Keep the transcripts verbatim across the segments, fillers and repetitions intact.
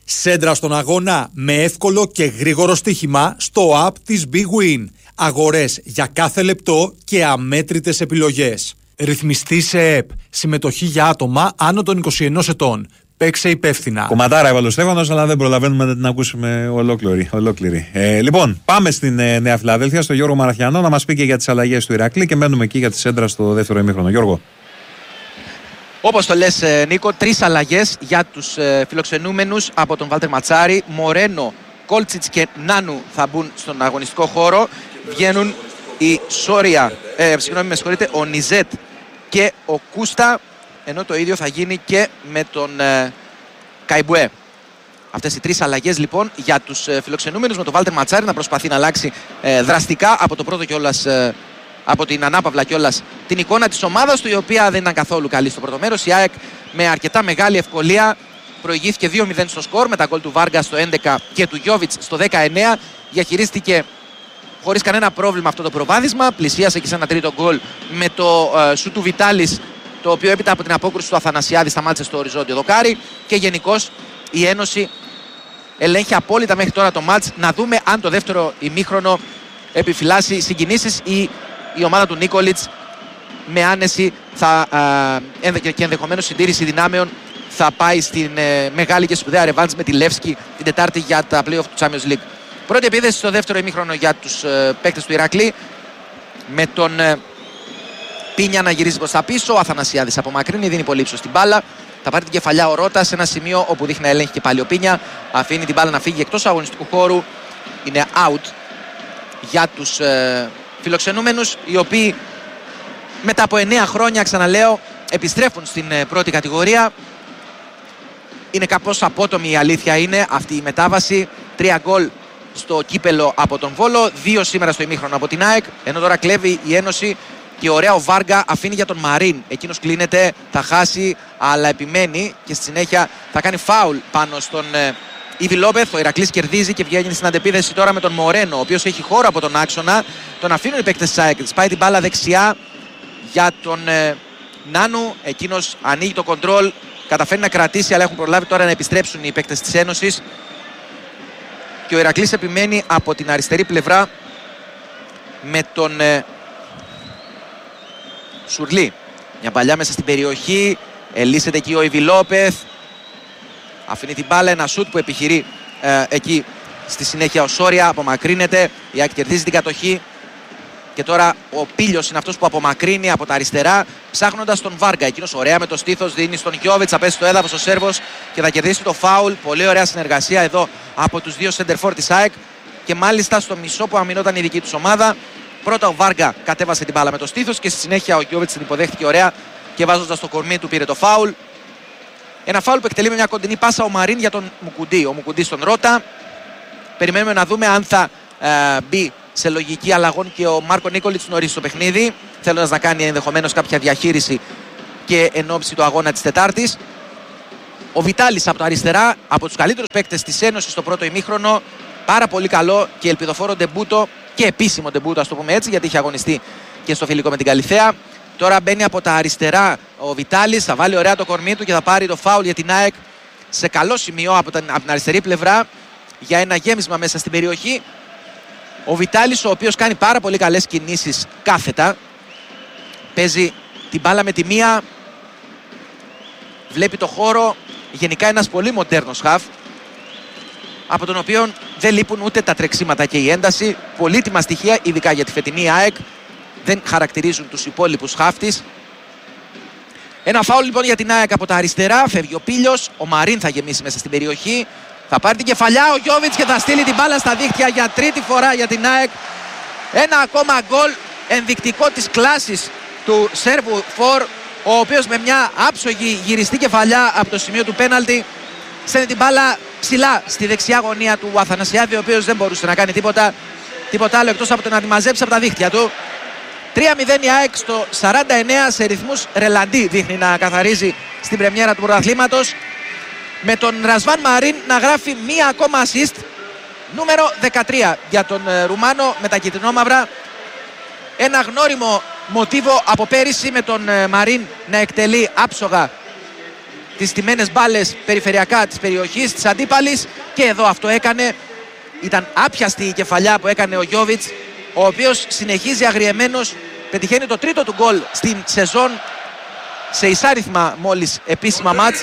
Σέντρα στον αγώνα με εύκολο και γρήγορο στοίχημα στο app της Big Win. Αγορές για κάθε λεπτό και αμέτρητες επιλογές. Ρυθμιστή σε ΕΠ. Συμμετοχή για άτομα άνω των είκοσι ενός ετών. Παίξε υπεύθυνα. Κομματάρα έβαλε ο Στέφανος, αλλά δεν προλαβαίνουμε να την ακούσουμε ολόκληρη. ολόκληρη. Ε, λοιπόν, πάμε στην ε, Νέα Φιλαδέλφια, στο Γιώργο Μαραθιανό, να μας πει και για τις αλλαγές του Ηρακλή και μένουμε εκεί για τη Σέντρα στο δεύτερο ημίχρονο. Γιώργο. Όπως το λες, Νίκο, τρεις αλλαγές για τους ε, φιλοξενούμενους από τον Βάλτερ Ματσάρη. Μορένο, Κόλτσιτς και Νάνου θα μπουν στον αγωνιστικό χώρο. Βγαίνουν η Σόρια, ε, συγγνώμη, με συγχωρείτε, ο Νιζέτ και ο Κούστα, ενώ το ίδιο θα γίνει και με τον ε, Καϊμπουέ. Αυτές οι τρεις αλλαγές λοιπόν για τους ε, φιλοξενούμενους, με τον Βάλτερ Ματσάρη να προσπαθεί να αλλάξει ε, δραστικά από το πρώτο κιόλας, ε, από την ανάπαυλα κιόλας, την εικόνα της ομάδας του, η οποία δεν ήταν καθόλου καλή στο πρώτο μέρος. Η ΑΕΚ με αρκετά μεγάλη ευκολία προηγήθηκε δύο μηδέν στο σκορ με τα γκολ του Βάργα στο έντεκα και του Γιόβιτς στο δεκαεννέα. Διαχειρίστηκε χωρίς κανένα πρόβλημα αυτό το προβάδισμα. Πλησίασε και σε ένα τρίτο γκολ με το ε, σου του Βιτάλης, το οποίο έπειτα από την απόκρουση του Αθανασιάδη σταμάτησε στο οριζόντιο δοκάρι. Και γενικώς η Ένωση ελέγχει απόλυτα μέχρι τώρα το μάτς. Να δούμε αν το δεύτερο ημίχρονο επιφυλάσσει συγκινήσεις ή η ομάδα του Νίκολιτς με άνεση θα, ε, και ενδεχομένως συντήρηση δυνάμεων θα πάει στην ε, μεγάλη και σπουδαία ρεβάνς με τη Λεύσκη την Τετάρτη για τα play-off του Champions League. Πρώτη επίθεση στο δεύτερο ημίχρονο για τους ε, παίκτες του Ηρακλή, με τον ε, Πίνια να γυρίζει προς τα πίσω. Ο Αθανασιάδης απομακρύνει, δίνει πολύ ύψος στην μπάλα. Θα πάρει την κεφαλιά ο Ρώτας σε ένα σημείο όπου δείχνει να ελέγχει και πάλι ο Πίνια. Αφήνει την μπάλα να φύγει εκτός αγωνιστικού χώρου. Είναι out για τους ε, φιλοξενούμενους, οι οποίοι μετά από εννέα χρόνια, ξαναλέω, επιστρέφουν στην ε, πρώτη κατηγορία. Είναι κάπως απότομη, η αλήθεια είναι, αυτή η μετάβαση. Τρία γκολ στο κύπελο από τον Βόλο, δύο σήμερα στο ημίχρονο από την ΑΕΚ, ενώ τώρα κλέβει η Ένωση και ωραία ο Βάργα αφήνει για τον Μαρίν. Εκείνος κλείνεται, θα χάσει, αλλά επιμένει και στη συνέχεια θα κάνει φάουλ πάνω στον ε, Ήβι Λόπεθ. Ο Ηρακλής κερδίζει και βγαίνει στην αντεπίθεση τώρα με τον Μορένο, ο οποίος έχει χώρο από τον άξονα. Τον αφήνουν οι παίκτες της ΑΕΚ, πάει την μπάλα δεξιά για τον ε, Νάνου. Εκείνος ανοίγει το κοντρόλ, καταφέρει να κρατήσει, αλλά έχουν προλάβει τώρα να επιστρέψουν οι παίκτες της Ένωσης. Και ο Ηρακλής επιμένει από την αριστερή πλευρά με τον ε, Σουρλί. Μια παλιά μέσα στην περιοχή, ελύσσεται εκεί ο Ήβι Λόπεθ. Αφήνει την μπάλα, ένα σουτ που επιχειρεί ε, εκεί στη συνέχεια ο Σόρια, απομακρύνεται. Η ΑΕΚ κερδίζει την κατοχή. Και τώρα ο Πίλιος είναι αυτός που απομακρύνει από τα αριστερά, ψάχνοντας τον Βάργα. Εκείνος ωραία με το στήθος δίνει στον Γιόβιτς, θα πέσει στο έδαφος ο Σέρβος και θα κερδίσει το φάουλ. Πολύ ωραία συνεργασία εδώ από τους δύο σεντερφόρ της ΑΕΚ. Και μάλιστα στο μισό που αμυνόταν η δική τους ομάδα. Πρώτα ο Βάργα κατέβασε την μπάλα με το στήθος και στη συνέχεια ο Γιόβιτς την υποδέχτηκε ωραία και βάζοντας το κορμί του πήρε το φάουλ. Ένα φάουλ που εκτελεί με μια κοντινή πάσα ο Μαρίν για τον Μουκουντή. Ο Μουκουντή στον Ρώτα. Περιμένουμε να δούμε αν θα ε, μπει σε λογική αλλαγών και ο Μάρκο Νίκολιτς νωρίς στο παιχνίδι, θέλοντας να κάνει ενδεχομένως κάποια διαχείριση και εν ώψη του αγώνα της Τετάρτης. Ο Βιτάλης από τα αριστερά, από τους καλύτερους παίκτες της Ένωσης στο πρώτο ημίχρονο. Πάρα πολύ καλό και ελπιδοφόρο ντεμπούτο και επίσημο ντεμπούτο, ας το πούμε έτσι, γιατί είχε αγωνιστεί και στο φιλικό με την Καλιθέα. Τώρα μπαίνει από τα αριστερά ο Βιτάλης, θα βάλει ωραία το κορμί του και θα πάρει το φάουλ για την ΑΕΚ σε καλό σημείο από την, από την αριστερή πλευρά για ένα γέμισμα μέσα στην περιοχή. Ο Βιτάλης, ο οποίος κάνει πάρα πολύ καλές κινήσεις κάθετα, παίζει την μπάλα με τη μία, βλέπει το χώρο, γενικά ένας πολύ μοντέρνος χαφ, από τον οποίο δεν λείπουν ούτε τα τρεξίματα και η ένταση. Πολύτιμα στοιχεία, ειδικά για τη φετινή ΑΕΚ, δεν χαρακτηρίζουν τους υπόλοιπους χαφ της. Ένα φάουλ λοιπόν για την ΑΕΚ από τα αριστερά, φεύγει ο Πίλιος, ο Μαρίν θα γεμίσει μέσα στην περιοχή. Θα πάρει την κεφαλιά ο Γιόβιτς και θα στείλει την μπάλα στα δίχτυα για τρίτη φορά για την ΑΕΚ. Ένα ακόμα γκολ ενδεικτικό της κλάσης του Σέρβου φορ, ο οποίος με μια άψογη γυριστή κεφαλιά από το σημείο του πέναλτι στέλνει την μπάλα ψηλά στη δεξιά γωνία του Αθανασιάδη, ο οποίος δεν μπορούσε να κάνει τίποτα, τίποτα άλλο εκτός από το να τη μαζέψει από τα δίχτυα του. τρία μηδέν η ΑΕΚ στο σαράντα εννέα σε ρυθμούς ρελαντί, δείχνει να καθαρίζει στην πρεμιέρα του πρωταθλήματος, με τον Ρασβάν Μαρίν να γράφει μία ακόμα assist, νούμερο δεκατρία για τον Ρουμάνο με τα κυτρινόμαυρα. Ένα γνώριμο μοτίβο από πέρυσι, με τον Μαρίν να εκτελεί άψογα τις στημένες μπάλες περιφερειακά της περιοχής της αντίπαλης, και εδώ αυτό έκανε. Ήταν άπιαστη η κεφαλιά που έκανε ο Γιόβιτς, ο οποίος συνεχίζει αγριεμένος, πετυχαίνει το τρίτο του γκολ στην σεζόν σε εισάριθμα μόλις επίσημα μάτς,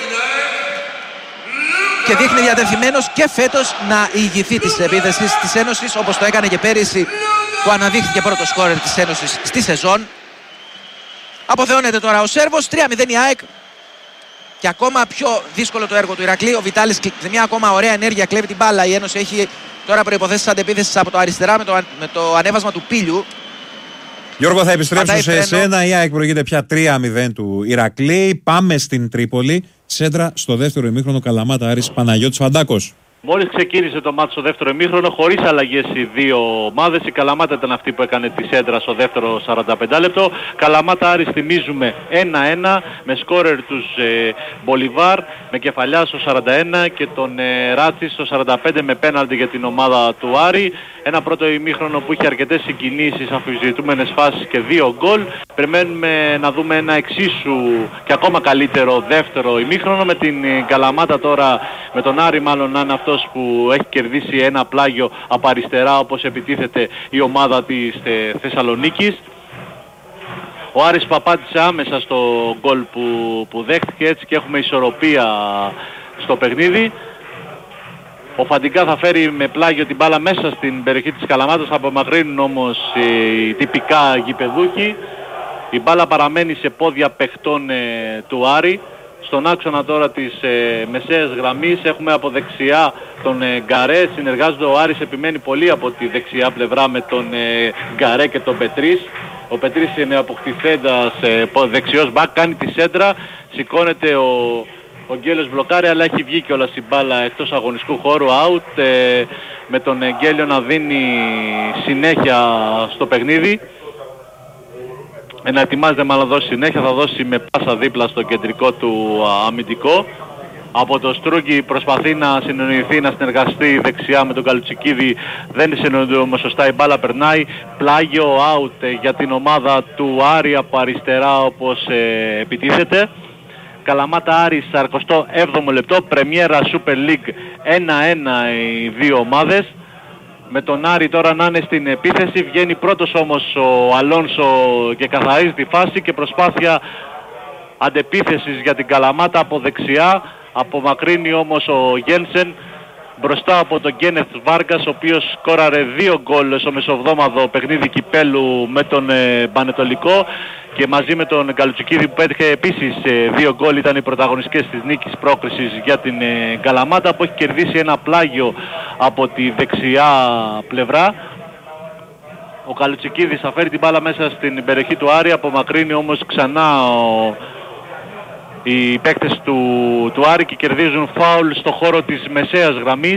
και δείχνει διατεθειμένος και φέτος να ηγηθεί της επίθεσης της Ένωσης, όπως το έκανε και πέρυσι που αναδείχθηκε πρώτο σκόρερ της Ένωσης στη σεζόν. Αποθεώνεται τώρα ο Σέρβος, τρία μηδέν η ΑΕΚ, και ακόμα πιο δύσκολο το έργο του Ηρακλή. Ο Βιτάλης σε μια ακόμα ωραία ενέργεια κλέβει την μπάλα. Η Ένωση έχει τώρα προϋποθέσεις αντεπίθεσης από το αριστερά με το, με το ανέβασμα του Πίλιου. Γιώργο, θα επιστρέψω σε εσένα. Η ΑΕΚ προηγείται πια τρία μηδέν του Ηρακλή. Πάμε στην Τρίπολη. Σέντρα στο δεύτερο ημίχρονο, Καλαμάτα Άρης, Παναγιώτης Φαντάκος. Μόλις ξεκίνησε το μάτι στο δεύτερο ημίχρονο, χωρίς αλλαγές οι δύο ομάδες. Η Καλαμάτα ήταν αυτή που έκανε τη σέντρα στο δεύτερο σαράντα πέντε λεπτό. Καλαμάτα Άρης, θυμίζουμε, ένα ένα με σκόρερ τους ε, Μπολιβάρ, με κεφαλιά στο σαράντα ένα και τον ε, Ράτσι στο σαράντα πέντε με πέναλτι για την ομάδα του Άρη. Ένα πρώτο ημίχρονο που είχε αρκετές συγκινήσεις, αμφισβητούμενες φάσεις και δύο γκολ. Περιμένουμε να δούμε ένα εξίσου και ακόμα καλύτερο δεύτερο ημίχρονο, με την Καλαμάτα τώρα, με τον Άρη μάλλον να είναι αυτός που έχει κερδίσει ένα πλάγιο από αριστερά, όπως επιτίθεται η ομάδα της ε, Θεσσαλονίκης. Ο Άρης παπάτησε άμεσα στο γκολ που, που δέχτηκε, έτσι και έχουμε ισορροπία στο παιχνίδι. Ο Φαντικά θα φέρει με πλάγιο την μπάλα μέσα στην περιοχή της Καλαμάτας, θα απομακρύνουν όμως οι τυπικά γηπεδούχοι. Η μπάλα παραμένει σε πόδια παιχτών ε, του Άρη. Στον άξονα τώρα της ε, μεσαίας γραμμής έχουμε από δεξιά τον ε, Γκαρέ. Συνεργάζεται ο Άρης, επιμένει πολύ από τη δεξιά πλευρά με τον ε, Γκαρέ και τον Πετρίς. Ο Πετρίς είναι αποκτηθέντας ε, δεξιός μπακ, κάνει τη σέντρα, σηκώνεται ο, ο Γκέλιος μπλοκάρει, αλλά έχει βγει κιόλας η μπάλα εκτός αγωνιστικού χώρου, out, ε, με τον Γκέλιο να δίνει συνέχεια στο παιχνίδι. Να ετοιμάζεται μάλλον να δώσει συνέχεια, θα δώσει με πάσα δίπλα στο κεντρικό του αμυντικό. Από το Στρούγκι προσπαθεί να συνεννοηθεί, να συνεργαστεί δεξιά με τον Καλουτσικίδη, δεν συνεννοείται όμως σωστά, η μπάλα περνάει. Πλάγιο out για την ομάδα του Άρη από αριστερά, όπως ε, επιτίθεται. Καλαμάτα Άρης, σαρικοστό έβδομο λεπτό, πρεμιέρα Super League, ένα ένα οι δύο ομάδες. Με τον Άρη τώρα να είναι στην επίθεση, βγαίνει πρώτος όμως ο Αλόνσο και καθαρίζει τη φάση, και προσπάθεια αντεπίθεσης για την Καλαμάτα από δεξιά. Απομακρύνει όμως ο Γένσεν μπροστά από τον Γκένεθ Βάργκας, ο οποίος σκόραρε δύο γκολ στο μεσοβδόμαδο παιχνίδι κυπέλου με τον ε, Πανετολικό, και μαζί με τον Καλουτσικίδη που πέτυχε επίσης ε, δύο γκολ, ήταν οι πρωταγωνιστικές της νίκης πρόκρισης για την ε, Καλαμάτα, που έχει κερδίσει ένα πλάγιο από τη δεξιά πλευρά. Ο Καλουτσικίδης θα φέρει την μπάλα μέσα στην περιοχή του Άρη, απομακρύνει όμως ξανά ο, οι παίκτες του, του Άρη, και κερδίζουν φάουλ στο χώρο της μεσαίας γραμμής.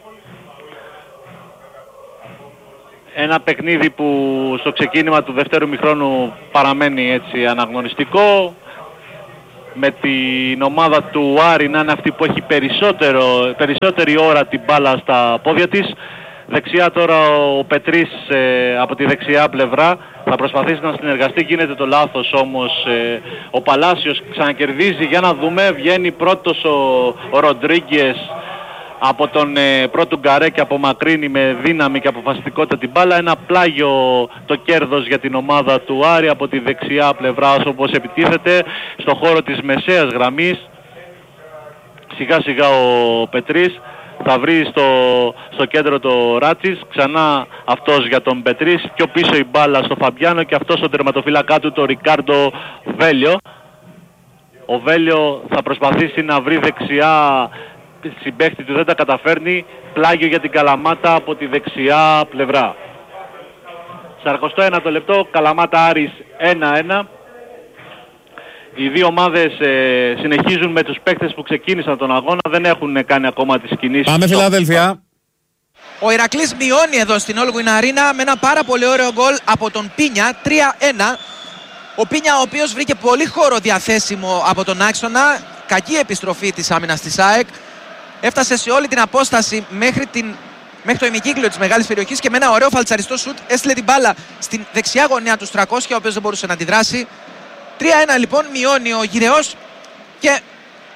Ένα παιχνίδι που στο ξεκίνημα του δεύτερου ημιχρόνου παραμένει έτσι αναγνωριστικό, με την ομάδα του Άρη να είναι αυτή που έχει περισσότερο, περισσότερη ώρα την μπάλα στα πόδια της. Δεξιά τώρα ο Πετρίς ε, από τη δεξιά πλευρά θα προσπαθήσει να συνεργαστεί, γίνεται το λάθος όμως. ε, ο Παλάσιος ξανακερδίζει, για να δούμε, βγαίνει πρώτος ο, ο Ροντρίγκες από τον ε, πρώτο Γκαρέ και απομακρύνει με δύναμη και αποφασιστικότητα την μπάλα. Ένα πλάγιο το κέρδος για την ομάδα του Άρη από τη δεξιά πλευρά, όπως επιτίθεται στο χώρο της μεσαίας γραμμής. Σιγά σιγά ο Πετρίς θα βρει στο, στο κέντρο το Ράτσις, ξανά αυτός για τον Πετρίς, πιο πίσω η μπάλα στο Φαμπιάνο, και αυτός ο τερματοφύλακά του, το Ρικάρντο Βέλιο. Ο Βέλιο θα προσπαθήσει να βρει δεξιά συμπαίχτη του, δεν τα καταφέρνει. Πλάγιο για την Καλαμάτα από τη δεξιά πλευρά. σαρικοστό ένατο λεπτό, Καλαμάτα Άρης ένα ένα. Οι δύο ομάδες ε, συνεχίζουν με τους παίκτες που ξεκίνησαν τον αγώνα, δεν έχουν κάνει ακόμα τις κινήσεις. Πάμε Φιλαδέλφια. Ο Ηρακλής μειώνει εδώ στην Όλγουιν Αρίνα με ένα πάρα πολύ ωραίο γκολ από τον Πίνια, τρία ένα. Ο Πίνια, ο οποίος βρήκε πολύ χώρο διαθέσιμο από τον άξονα, κακή επιστροφή της άμυνας της ΑΕΚ. Έφτασε σε όλη την απόσταση μέχρι, την, μέχρι το ημικύκλιο της μεγάλης περιοχής, και με ένα ωραίο φαλτσαριστό σουτ έστειλε την μπάλα στην δεξιά γωνία του Στρακόσια, ο οποίος δεν μπορούσε να αντιδράσει. τρία ένα λοιπόν, μειώνει ο Γυρεός, και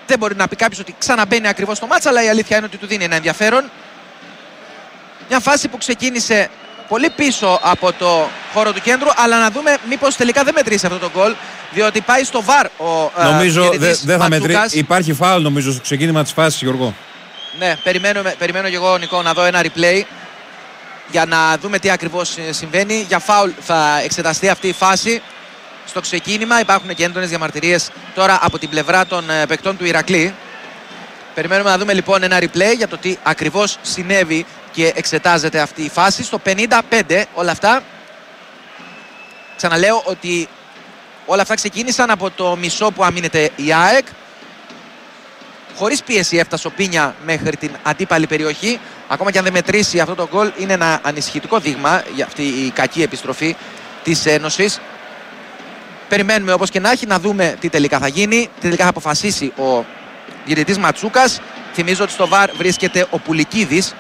Δεν μπορεί να πει κάποιος ότι ξαναμπαίνει ακριβώς στο μάτς, αλλά η αλήθεια είναι ότι του δίνει ένα ενδιαφέρον. Μια φάση που ξεκίνησε πολύ πίσω από το χώρο του κέντρου, αλλά να δούμε μήπως τελικά δεν μετρήσει αυτό το γκολ, διότι πάει στο βαρ ο Νομίζω δεν δε θα μετρήσει. Υπάρχει φάουλ νομίζω στο ξεκίνημα της φάσης, Γιώργο. Ναι, περιμένω, περιμένω και εγώ, Νικό, να δω ένα replay για να δούμε τι ακριβώς συμβαίνει. Για φάουλ θα εξεταστεί αυτή η φάση στο ξεκίνημα. Υπάρχουν και έντονες διαμαρτυρίες τώρα από την πλευρά των παικτών του Ηρακλή. Περιμένουμε να δούμε λοιπόν ένα replay για το τι ακριβώς συνέβη και εξετάζεται αυτή η φάση. Στο πενήντα πέντε όλα αυτά. Ξαναλέω ότι όλα αυτά ξεκίνησαν από το μισό που αμήνεται η ΑΕΚ. Χωρίς πίεση έφτασε ο Πίνια μέχρι την αντίπαλη περιοχή. Ακόμα και αν δεν μετρήσει αυτό το γκολ, είναι ένα ανησυχητικό δείγμα για αυτή η κακή επιστροφή της Ένωσης. Περιμένουμε όπως και να έχει να δούμε τι τελικά θα γίνει. Τι τελικά θα αποφασίσει ο διαιτητής Ματσούκας. Θυμίζω ότι στο βαρ βρίσκεται ο Πουλικίδης.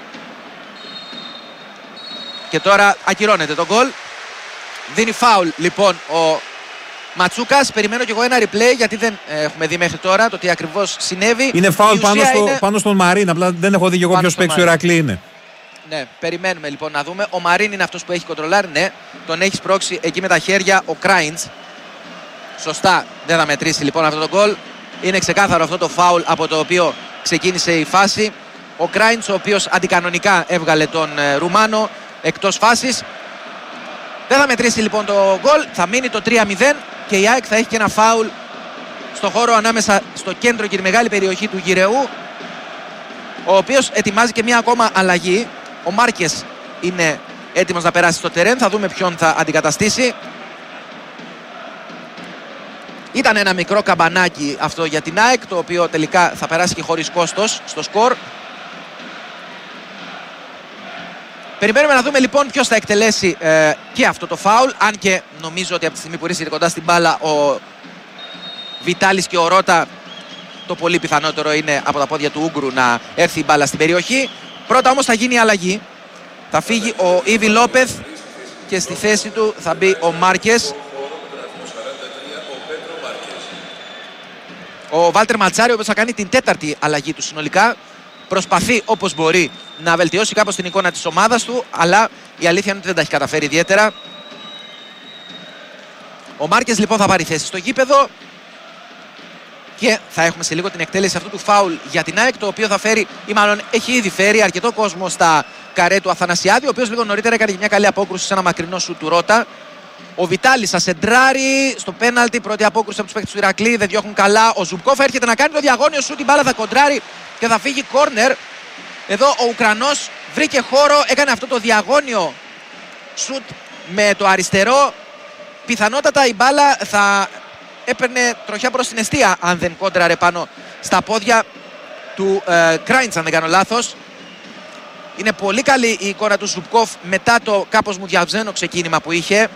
Και τώρα ακυρώνεται το γκολ. Δίνει φάουλ λοιπόν ο Ματσούκας. Περιμένω κι εγώ ένα replay, γιατί δεν έχουμε δει μέχρι τώρα το τι ακριβώς συνέβη. Είναι φάουλ πάνω, στο, είναι... πάνω στον Μαρίν. Απλά δεν έχω δει κι εγώ ποιος παίξει, ο Ηρακλή είναι. Ναι, περιμένουμε λοιπόν να δούμε. Ο Μαρίν είναι αυτός που έχει κοντρολάρει. Ναι, τον έχει σπρώξει εκεί με τα χέρια ο Κράιντς. Σωστά, δεν θα μετρήσει λοιπόν αυτό το γκολ. Είναι ξεκάθαρο αυτό το φάουλ από το οποίο ξεκίνησε η φάση. Ο Κράιντς, ο οποίος αντικανονικά έβγαλε τον ε, Ρουμάνο εκτός φάσης. Δεν θα μετρήσει λοιπόν το γκολ. Θα μείνει το τρία μηδέν και η ΑΕΚ θα έχει και ένα φάουλ στο χώρο ανάμεσα στο κέντρο και τη μεγάλη περιοχή του γυρεού, ο οποίος ετοιμάζει και μια ακόμα αλλαγή. Ο Μάρκες είναι έτοιμος να περάσει στο τερέν. Θα δούμε ποιον θα αντικαταστήσει. Ήταν ένα μικρό καμπανάκι αυτό για την ΑΕΚ, το οποίο τελικά θα περάσει και χωρίς κόστος στο σκορ. Περιμένουμε να δούμε λοιπόν ποιος θα εκτελέσει ε, και αυτό το φάουλ. Αν και νομίζω ότι από τη στιγμή που βρίσκεται κοντά στην μπάλα ο Βιτάλης και ο Ρώτα, το πολύ πιθανότερο είναι από τα πόδια του Ούγκρου να έρθει η μπάλα στην περιοχή. Πρώτα όμως θα γίνει η αλλαγή. Θα φύγει ο Ήβι Λόπεθ και στη θέση του θα μπει ο Μάρκες. Ο Βάλτερ Ματσάρη, ο οποίος θα κάνει την τέταρτη αλλαγή του συνολικά. Προσπαθεί όπως μπορεί να βελτιώσει κάπως την εικόνα της ομάδας του, αλλά η αλήθεια είναι ότι δεν τα έχει καταφέρει ιδιαίτερα. Ο Μάρκες λοιπόν θα πάρει θέση στο γήπεδο και θα έχουμε σε λίγο την εκτέλεση αυτού του φάουλ για την ΑΕΚ, το οποίο θα φέρει, ή μάλλον έχει ήδη φέρει, αρκετό κόσμο στα καρέ του Αθανασιάδη, ο οποίος λίγο νωρίτερα έκανε μια καλή απόκρουση σε ένα μακρινό σου του Ρώτα. Ο Βιτάλης θα σεντράρει στο πέναλτι, πρώτη απόκρουση από τους παίκτες του Ηρακλή, δεν διώχνουν καλά. Ο Ζουμπκόφ έρχεται να κάνει το διαγώνιο σου, την μπάλα θα κοντράρει και θα φύγει κόρνερ. Εδώ ο Ουκρανός βρήκε χώρο, έκανε αυτό το διαγώνιο σουτ με το αριστερό. Πιθανότατα η μπάλα θα έπαιρνε τροχιά προς την εστία αν δεν κόντραρε πάνω στα πόδια του ε, Κράιντς, αν δεν κάνω λάθος. Είναι πολύ καλή η εικόνα του Ζουμπκόφ μετά το κάπως μου διαυζένο ξεκίνημα που είχε.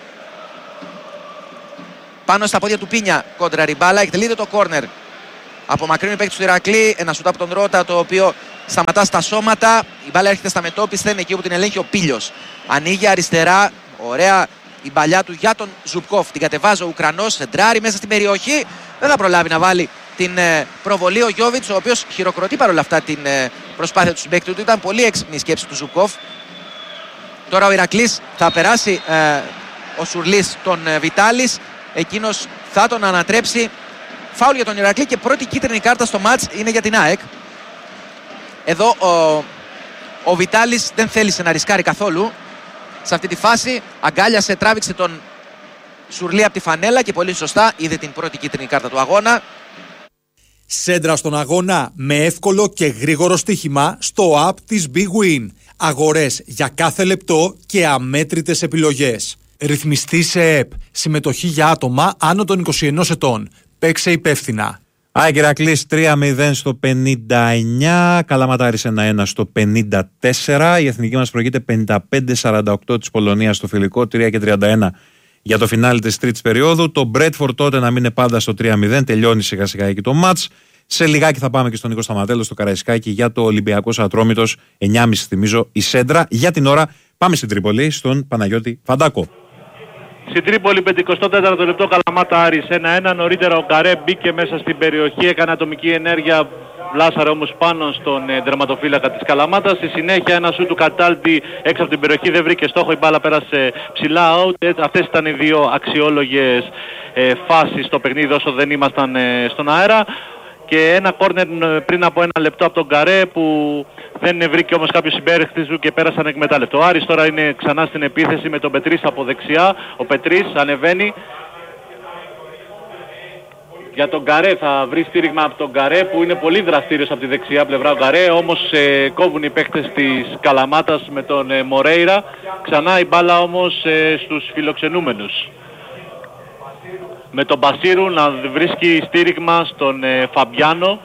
Πάνω στα πόδια του Πίνια κόντραρε η μπάλα, εκτελείται το κόρνερ. Απομακρύνει ο παίκτης του Ηρακλή, ένα σουτ από τον Ρώτα, το οποίο σταματά στα σώματα. Η μπάλα έρχεται στα μετώπισθεν, εκεί όπου την ελέγχει ο Πίλιος. Ανοίγει αριστερά, ωραία η μπαλιά του για τον Ζουμπκόφ. Την κατεβάζει ο Ουκρανός, σεντράρει μέσα στην περιοχή. Δεν θα προλάβει να βάλει την προβολή ο Γιώβιτς, ο οποίος χειροκροτεί παρόλα αυτά την προσπάθεια του συμπαίκτη του. Ήταν πολύ έξυπνη η σκέψη του Ζουμπκόφ. Τώρα ο Ηρακλής θα περάσει ε, ο Σουρλής τον ε, Βιτάλης. Εκείνος θα τον ανατρέψει. Φάουλ για τον Ηρακλή και πρώτη κίτρινη κάρτα στο μάτς είναι για την ΑΕΚ. Εδώ ο, ο Βιτάλης δεν θέλησε να ρισκάρει καθόλου σε αυτή τη φάση. Αγκάλιασε, τράβηξε τον Σουρλή από τη φανέλα και πολύ σωστά είδε την πρώτη κίτρινη κάρτα του αγώνα. Σέντρα στον αγώνα με εύκολο και γρήγορο στοίχημα στο app της Big Win. Αγορές για κάθε λεπτό και αμέτρητες επιλογές. Ρυθμιστή σε ΕΠ. Συμμετοχή για άτομα άνω των είκοσι ενός ετών. Παίξε υπεύθυνα. ΑΕΚ Ηρακλής τρία μηδέν στο πενήντα εννιά, Καλαματάρης ένα ένα στο πενήντα τέσσερα. Η εθνική μας προηγείται πενήντα πέντε σαράντα οκτώ της Πολωνίας στο φιλικό, τρία και τριάντα ένα για το φινάλι της τρίτης περίοδου. Το Μπρέτφορντ τότε να μείνει πάντα στο τρία μηδέν, τελειώνει σιγά σιγά εκεί το μάτς. Σε λιγάκι θα πάμε και στον Νίκο Σταματέλο στο Καραϊσκάκι για το Ολυμπιακός Ατρόμητος, εννιά και τριάντα θυμίζω η Σέντρα. Για την ώρα πάμε στην Τρίπολη, στον Παναγιώτη Φαντάκο. Στην Τρίπολη πενηκοστό τέταρτο λεπτό Καλαμάτα Άρης ένα ένα. Νωρίτερα ο Γκαρέ μπήκε μέσα στην περιοχή, έκανε ατομική ενέργεια, βλάσαρε όμως πάνω στον ε, τερματοφύλακα της Καλαμάτας. Στη συνέχεια ένα σου του Καταλτη έξω από την περιοχή, δεν βρήκε στόχο, η μπάλα πέρασε ψηλά out. Ε, αυτές ήταν οι δύο αξιόλογες ε, φάσεις στο παιχνίδι όσο δεν ήμασταν ε, στον αέρα. Και ένα κόρνερ πριν από ένα λεπτό από τον Γκαρέ που δεν βρήκε όμως κάποιος συμπαίχτης του και πέρασαν εκμετάλλευτο. Ο Άρης τώρα είναι ξανά στην επίθεση με τον Πετρίς από δεξιά. Ο Πετρίς ανεβαίνει για τον Γκαρέ, θα βρει στήριγμα από τον Γκαρέ που είναι πολύ δραστήριος από τη δεξιά πλευρά ο Γκαρέ, όμως ε, κόβουν οι παίκτες της Καλαμάτας με τον ε, Μορέιρα. Ξανά η μπάλα όμως ε, στους φιλοξενούμενους, με τον Μπασίρου να βρίσκει στήριγμα στον ε, Φαμπιάνο.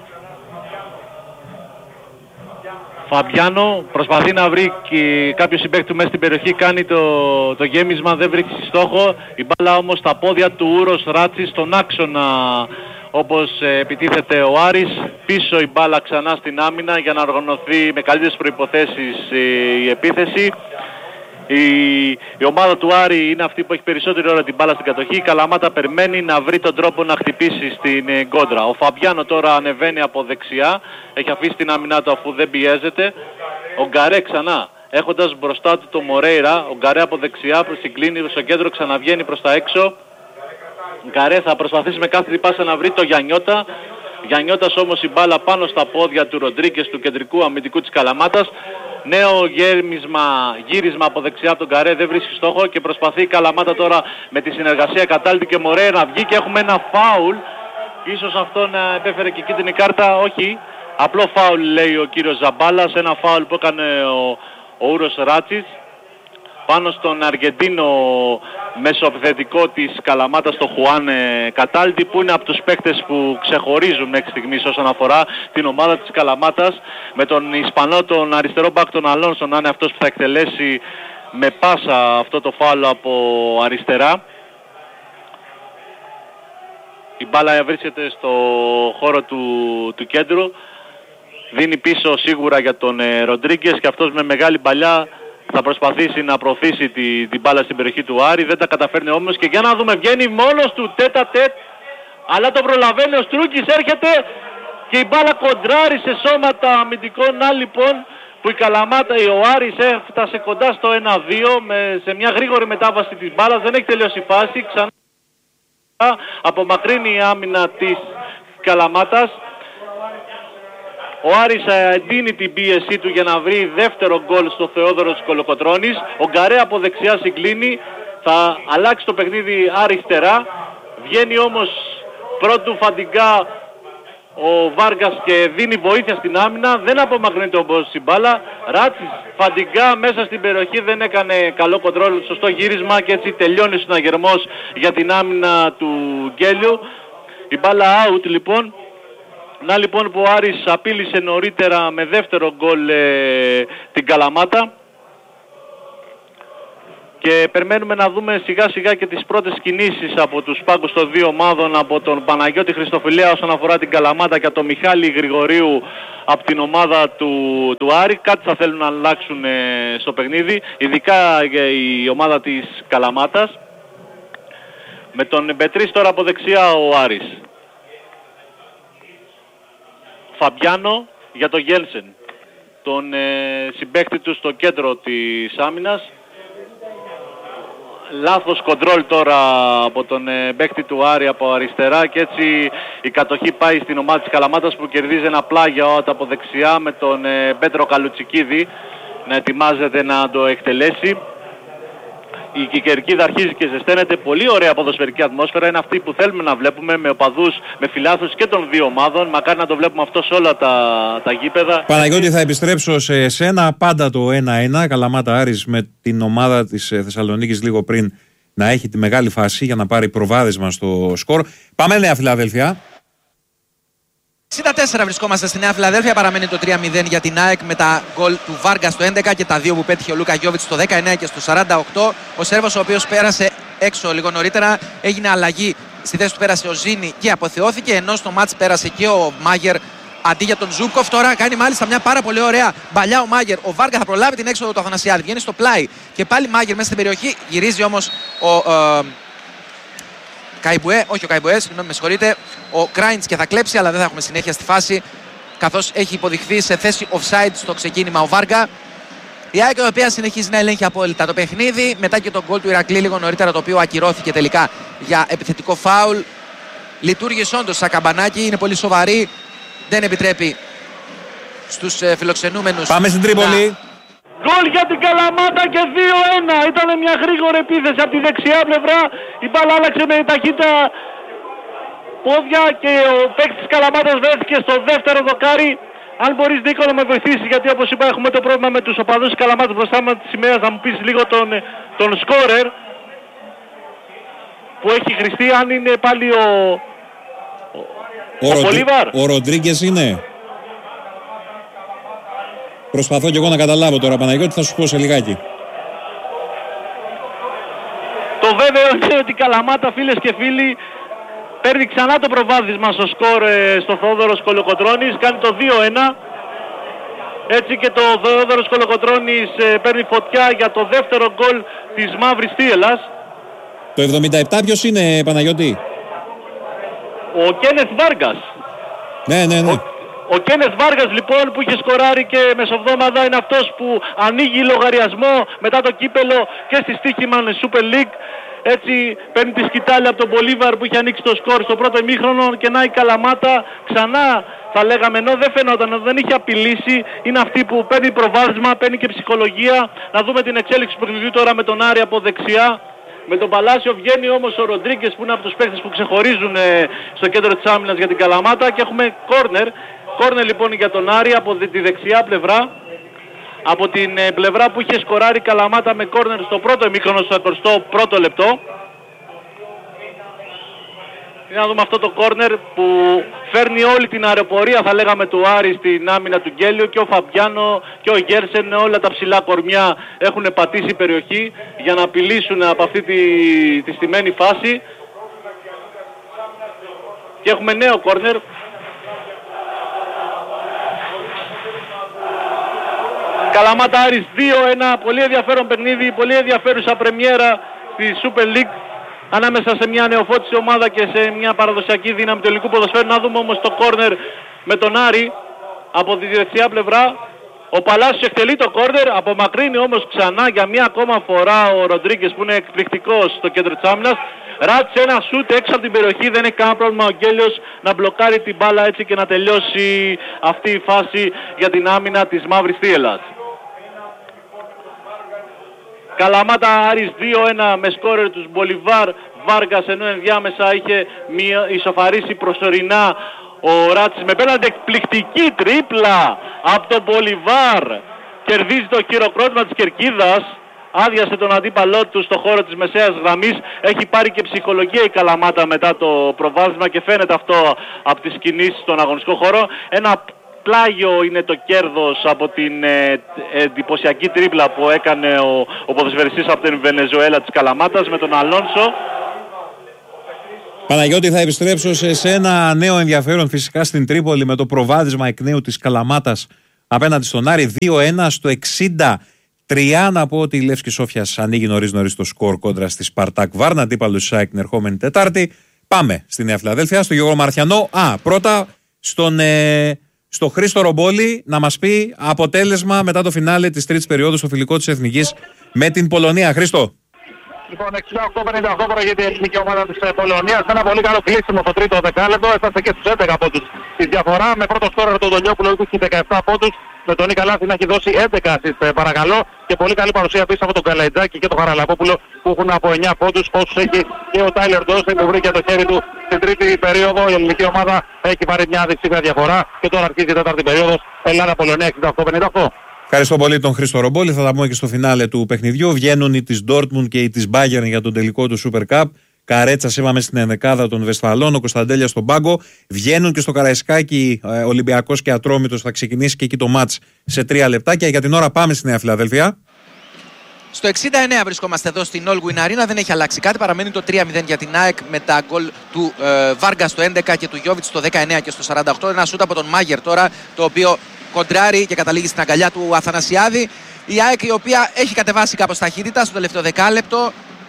Φαμπιάνο προσπαθεί να βρει και κάποιο συμπαίκτη του μέσα στην περιοχή, κάνει το, το γέμισμα, δεν βρίσκει στόχο. Η μπάλα όμως στα πόδια του Ούρος Ράτσι στον άξονα όπως ε, επιτίθεται ο Άρης. Πίσω η μπάλα ξανά στην άμυνα για να οργανωθεί με καλύτερες προϋποθέσεις ε, η επίθεση. Η, η ομάδα του Άρη είναι αυτή που έχει περισσότερη ώρα την μπάλα στην κατοχή. Η Καλαμάτα περιμένει να βρει τον τρόπο να χτυπήσει στην ε, κόντρα. Ο Φαμπιάνο τώρα ανεβαίνει από δεξιά, έχει αφήσει την άμυνά του αφού δεν πιέζεται. Ο Γκαρέ ξανά έχοντας μπροστά του το Μορέιρα, ο Γκαρέ από δεξιά συγκλίνει στο κέντρο, ξαναβγαίνει προς τα έξω. Ο Γκαρέ θα προσπαθήσει με κάθε πάσα να βρει το Γιαννιώτα. Γιαννιώτας όμως η μπάλα πάνω στα πόδια του Ροντρίγκες, του κεντρικού αμυντικού της Καλαμάτας. Νέο γέμισμα, γύρισμα από δεξιά από τον Γκαρέ, δεν βρίσκει στόχο και προσπαθεί η Καλαμάτα τώρα με τη συνεργασία Καταλτη και Μορέ να βγει και έχουμε ένα φάουλ. Ίσως αυτό να επέφερε και κίτρινη κάρτα, όχι. Απλό φάουλ λέει ο κύριος Ζαμπάλας, ένα φάουλ που έκανε ο, ο Ούρος Ράτσις πάνω στον Αργεντίνο μεσοεπιθετικό της Καλαμάτας, τον Χουάν Καταλτη, που είναι από τους παίκτες που ξεχωρίζουν μέχρι στιγμής όσον αφορά την ομάδα της Καλαμάτας, με τον Ισπανό, τον αριστερό μπακ, τον Αλόνσο, να είναι αυτός που θα εκτελέσει με πάσα αυτό το φάουλ από αριστερά. Η μπάλα βρίσκεται στο χώρο του, του κέντρου, δίνει πίσω σίγουρα για τον ε, Ροντρίγκες και αυτός με μεγάλη παλιά θα προσπαθήσει να προωθήσει την, την μπάλα στην περιοχή του Άρη. Δεν τα καταφέρνει όμως και για να δούμε, βγαίνει μόνος του τέτα τέτ, αλλά το προλαβαίνει ο Στρούκης, έρχεται και η μπάλα κοντράρει σε σώματα αμυντικών. Να λοιπόν που η Καλαμάτα, ο Άρης έφτασε κοντά στο ένα δύο με, σε μια γρήγορη μετάβαση της μπάλας, δεν έχει τελειώσει η φάση, ξανά απομακρύνει η άμυνα της Καλαμάτας. Ο Άρης εντείνει την πίεσή του για να βρει δεύτερο γκολ στο Θεόδωρο της Κολοκοτρώνης. Ο Γκαρέ από δεξιά συγκλίνει, θα αλλάξει το παιχνίδι αριστερά. Βγαίνει όμως πρώτου Φαντιγκά ο Βάργας και δίνει βοήθεια στην άμυνα. Δεν απομακρύνεται όμως η μπάλα. Ράτσις, Φαντιγκά μέσα στην περιοχή, δεν έκανε καλό κοντρόλ, σωστό γύρισμα και έτσι τελειώνει ο συναγερμός για την άμυνα του Γκέλιου. Η μπάλα out λοιπόν. Να λοιπόν που ο Άρης απείλησε νωρίτερα με δεύτερο γκολ ε, την Καλαμάτα και περιμένουμε να δούμε σιγά σιγά και τις πρώτες κινήσεις από τους πάγκους των δύο ομάδων, από τον Παναγιώτη Χριστοφιλέα όσον αφορά την Καλαμάτα και τον Μιχάλη Γρηγορίου από την ομάδα του, του Άρη. Κάτι θα θέλουν να αλλάξουν ε, στο παιχνίδι, ειδικά ε, η ομάδα της Καλαμάτας. Με τον Μπετρίς τώρα από δεξιά ο Άρης. Φαμπιάνο για τον Γέλσεν, τον ε, συμπαίκτη του στο κέντρο της άμυνας. Λάθος κοντρόλ τώρα από τον ε, παίκτη του Άρη από αριστερά και έτσι η κατοχή πάει στην ομάδα της Καλαμάτας που κερδίζει ένα πλάγιο από δεξιά με τον ε, Πέτρο Καλουτσικίδη να ετοιμάζεται να το εκτελέσει. Η Κικερκίδα αρχίζει και ζεσταίνεται. Πολύ ωραία ποδοσφαιρική ατμόσφαιρα. Είναι αυτή που θέλουμε να βλέπουμε, με οπαδούς, με φιλάθλους και των δύο ομάδων. Μακάρι να το βλέπουμε αυτό σε όλα τα, τα γήπεδα. Παναγιώτη, θα επιστρέψω σε εσένα. Πάντα το ένα ένα. Καλαμάτα Άρης με την ομάδα της Θεσσαλονίκης λίγο πριν να έχει τη μεγάλη φάση για να πάρει προβάδισμα στο σκορ. Πάμε Νέα Φιλαδέλφια. εξήντα τέσσερα βρισκόμαστε στη Νέα Φιλαδέλφια, παραμένει το τρία μηδέν για την ΑΕΚ με τα γκολ του Βάργα στο έντεκα και τα δύο που πέτυχε ο Λούκα Γιόβιτς στο δεκαεννέα και στο σαράντα οκτώ. Ο Σέρβος, ο οποίος πέρασε έξω λίγο νωρίτερα, έγινε αλλαγή, στη θέση του πέρασε ο Ζήνη και αποθεώθηκε, ενώ στο μάτς πέρασε και ο Μάγερ αντί για τον Ζούμπκοφ. Τώρα κάνει μάλιστα μια πάρα πολύ ωραία μπαλιά ο Μάγερ. Ο Βάργα θα προλάβει την έξοδο του Αθανασιάδη, βγαίνει στο πλάι και πάλι Μάγερ μέσα στην περιοχή, γυρίζει όμως ο... Ε, Καϊμπουέ, όχι ο Καϊμπουέ, συγγνώμη, με συγχωρείτε. Ο Κράιντς και θα κλέψει, αλλά δεν θα έχουμε συνέχεια στη φάση, καθώς έχει υποδειχθεί σε θέση offside στο ξεκίνημα ο Βάργα. Η ΑΕΚ, η οποία συνεχίζει να ελέγχει απόλυτα το παιχνίδι, μετά και τον γκολ του Ηρακλή λίγο νωρίτερα, το οποίο ακυρώθηκε τελικά για επιθετικό φάουλ. Λειτουργήσε όντως σαν καμπανάκι, είναι πολύ σοβαρή, δεν επιτρέπει στους ε, φιλοξενούμενους. Πάμε στην Τρίπολη. Να... Γκολ για την Καλαμάτα και δύο ένα. Ήταν μια γρήγορη επίθεση από τη δεξιά πλευρά. Η μπάλα άλλαξε με ταχύτητα πόδια και ο παίκτης της Καλαμάτας βρέθηκε στο δεύτερο δοκάρι. Αν μπορείς, Νίκο, να με βοηθήσει, γιατί όπως είπα έχουμε το πρόβλημα με τους οπαδούς της Καλαμάτας μπροστά μας της ημέρας, να μου πεις λίγο τον, τον σκόρερ που έχει χρηστεί, αν είναι πάλι ο, ο, ο, ο Πολίβαρ. Ο Ροντρίγκες είναι. Προσπαθώ και εγώ να καταλάβω τώρα, Παναγιώτη, θα σου πω σε λιγάκι. Το βέβαιο είναι ότι η Καλαμάτα, φίλες και φίλοι, παίρνει ξανά το προβάδισμα στο σκορ ε, στο Θόδωρος Κολοκοτρώνης, κάνει το δύο ένα. Έτσι και το Θόδωρος Κολοκοτρώνης ε, παίρνει φωτιά για το δεύτερο γκολ της Μαύρης Θίελλας. Το εβδομήντα επτά ποιος είναι, Παναγιώτη? Ο Κένεθ Βάργας. Ναι, ναι, ναι. Ο, ο Κένεθ Βάργας λοιπόν, που είχε σκοράρει και μεσοβδόμαδα, είναι αυτός που ανοίγει λογαριασμό μετά το κύπελο και στη Στίχημαν Super League. Έτσι παίρνει τη σκητάλη από τον Μπολίβαρ που είχε ανοίξει το σκορ στο πρώτο ημίχρονο, και να η Καλαμάτα ξανά, θα λέγαμε, ενώ δεν φαινόταν, δεν είχε απειλήσει, είναι αυτή που παίρνει προβάδισμα, παίρνει και ψυχολογία. Να δούμε την εξέλιξη του παιχνιδιού τώρα με τον Άρη από δεξιά. Με τον Παλάσιο βγαίνει όμως ο Ροντρίγκες, που είναι από τους παίκτες που ξεχωρίζουν στο κέντρο της άμυνας για την Καλαμάτα, και έχουμε κόρνερ. Κόρνερ λοιπόν για τον Άρη από τη δεξιά πλευρά. Από την πλευρά που είχε σκοράρει η Καλαμάτα με κόρνερ στο πρώτο ημίχρονο, στο εικοστό πρώτο λεπτό. Για να δούμε αυτό το κόρνερ που φέρνει όλη την αεροπορία, θα λέγαμε, του Άρη στην άμυνα του Γκέλιο, και ο Φαμπιάνο και ο Γκέρσεν, όλα τα ψηλά κορμιά έχουν πατήσει περιοχή για να απειλήσουν από αυτή τη, τη στημένη φάση. Και έχουμε νέο κόρνερ. Καλαμάτα Άρης δύο ένα, πολύ ενδιαφέρον παιχνίδι, πολύ ενδιαφέρουσα πρεμιέρα στη Super League ανάμεσα σε μια νεοφώτιση ομάδα και σε μια παραδοσιακή δύναμη του ελληνικού ποδοσφαίρου. Να δούμε όμως το κόρνερ με τον Άρη από τη δεξιά πλευρά. Ο Παλάσιος εκτελεί το κόρνερ, απομακρύνει όμως ξανά για μια ακόμα φορά ο Ροντρίγκες, που είναι εκπληκτικός στο κέντρο της άμυνας. Ράτσε ένα σούτ έξω από την περιοχή, δεν έχει κανένα πρόβλημα ο Γκέλιος να μπλοκάρει την μπάλα έτσι και να τελειώσει αυτή η φάση για την άμυνα της Μαύρης Θίελλας. Καλαμάτα Άρης δύο ένα με σκόρερ τους Μπολιβάρ Βάργας, ενώ ενδιάμεσα είχε μια ισοφαρίσει προσωρινά ο Ράτσης με πέναντι εκπληκτική τρίπλα από τον Μπολιβάρ. Κερδίζει το χειροκρότημα της κερκίδας, άδειασε τον αντίπαλό του στο χώρο της μεσαίας γραμμής. Έχει πάρει και ψυχολογία η Καλαμάτα μετά το προβάδισμα και φαίνεται αυτό από τις κινήσεις στον αγωνιστικό χώρο. Ένα πλάγιο είναι το κέρδος από την ε, εντυπωσιακή τρίπλα που έκανε ο, ο ποδοσφαιριστής από την Βενεζουέλα της Καλαμάτας με τον Αλόνσο. Παναγιώτη, θα επιστρέψω σε, σε ένα νέο ενδιαφέρον φυσικά στην Τρίπολη με το προβάδισμα εκ νέου της Καλαμάτας απέναντι στον Άρη δύο ένα στο εξήντα τρία. Να πω ότι η Λεύσκη Σόφιας ανοίγει νωρίς νωρίς το σκορ κόντρα στη Σπαρτάκ Βάρνα, αντίπαλο της ΑΕΚ την ερχόμενη Τετάρτη. Πάμε στη Νέα Φιλαδέλφια, στο Γιώργο Μαρθιανό. Α, πρώτα στον... Ε, στο Χρήστο Ρομπόλη να μας πει αποτέλεσμα μετά το φινάλε της τρίτης περίοδου στο φιλικό της Εθνικής με την Πολωνία. Χρήστο. Λοιπόν, εξήντα οκτώ πενήντα οκτώ προηγείται η εθνική ομάδα της Πολωνίας. Ένα πολύ καλό κλείσιμο στο τρίτο δεκάλεπτο. Έφτασε και στους έντεκα πόντους τη διαφορά. Με πρώτο σκόρερ τον Ντολιόπουλο που έχει δεκαεπτά πόντους. Με τον Νίκα Λάθη να έχει δώσει έντεκα assist, παρακαλώ. Και πολύ καλή παρουσία επίσης από τον Καλαϊτζάκη και τον Χαραλαπόπουλο που έχουν από εννιά πόντους. Όσους έχει και ο Τάιλερ Ντόσιν που βρήκε το χέρι του στην τρίτη περίοδο. Η ελληνική ομάδα έχει πάρει μια διψήφια διαφορά. Και τώρα αρχίζει η τέταρτη περίοδος. Ελλάδα-Πολωνία εξήντα οκτώ πενήντα οκτώ. Ευχαριστώ πολύ τον Χρήστο Ρομπόλη. Θα τα πούμε και στο φινάλε του παιχνιδιού. Βγαίνουν οι της Dortmund και οι της Bayern για τον τελικό του Super Cup. Καρέτσας είπαμε στην ενδεκάδα των Βεσφαλών, ο Κωνσταντέλιας στον πάγκο. Βγαίνουν και στο Καραϊσκάκι ε, Ολυμπιακός και Ατρόμητος. Θα ξεκινήσει και εκεί το μάτς σε τρία λεπτάκια. Για την ώρα πάμε στη Νέα Φιλαδέλφια. Στο εξήντα εννέα βρισκόμαστε εδώ στην All Win Arena. Δεν έχει αλλάξει κάτι. Παραμένει το τρία μηδέν για την ΑΕΚ με τα γκολ του ε, Βάργα στο έντεκα και του Γιώβιτς στο δεκαεννέα και στο σαράντα οκτώ. Ένα σούτ από τον Μάγερ τώρα, το οποίο κοντράρει και καταλήγει στην αγκαλιά του Αθανασιάδη. Η ΑΕΚ, η οποία έχει κατεβάσει κάπως ταχύτητα στο τελευταίο δεκάλεπτο.